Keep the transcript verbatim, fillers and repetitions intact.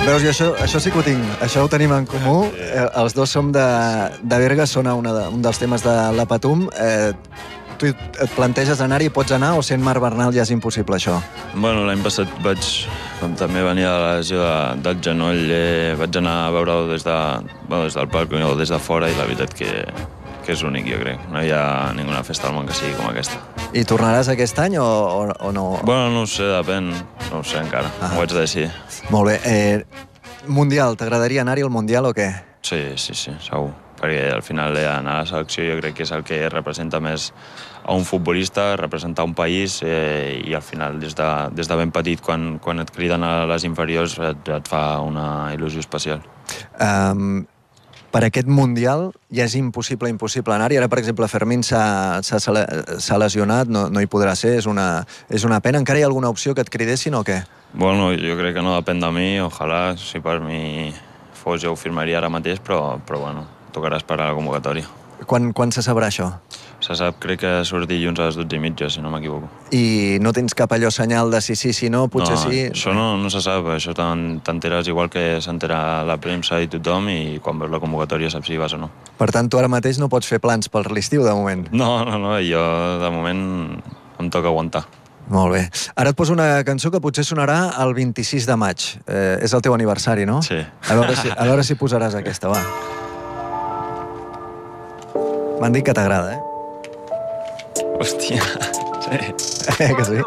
Veus, i això, això sí que ho tinc, això ho tenim en comú. Eh, els dos som de, de Berga, sona una de, un dels temes de la Patum. Eh, tu et planteges anar-hi, pots anar, o sent Marc Bernal ja és impossible, això? Bueno, l'any passat vaig, com també venia de la lesió de, del genoll, eh, vaig anar a veure-ho des, de, bueno, des del palc o des de fora, i la veritat que, que és únic, jo crec. No hi ha ninguna festa al món que sigui com aquesta. I tornaràs aquest any o, o, o no? Bueno, no ho sé, depèn. No ho sé encara, ah. ho haig de decidir. Molt bé. Eh, mundial, t'agradaria anar-hi al Mundial o què? Sí, sí, sí, segur. Perquè al final anar a la selecció jo crec que és el que representa més a un futbolista, representar un país, eh, i al final des de, des de ben petit, quan, quan et criden a les inferiors, et, et fa una il·lusió especial. Um, per aquest Mundial ja és impossible, impossible anar-hi. Ara, per exemple, Fermín s'ha lesionat, no, no hi podrà ser, és una, és una pena. Encara hi ha alguna opció que et cridessin o què? Bueno, jo crec que no depèn de mi, ojalà, si per mi fos jo ho firmaria ara mateix, però, però bueno, tocarà esperar la convocatòria. Quan, quan se sabrà això? Se sap, crec que surt dilluns a les dotze i mitja, si no m'equivoco. I no tens cap allò senyal de si sí, si no, potser no, sí? Això no, no se sap, això t'enteres igual que s'entera la premsa i tothom, i quan veus la convocatòria saps si vas o no. Per tant, tu ara mateix no pots fer plans per l'estiu, de moment? No, no, no, jo de moment em toca aguantar. Molt bé. Ara et poso una cançó que potser sonarà el vint-i-sis de maig. Eh, és el teu aniversari, no? Sí. A veure si, a veure si posaràs aquesta, va. M'han dit que t'agrada, eh? Hòstia, sí. Eh, que sí?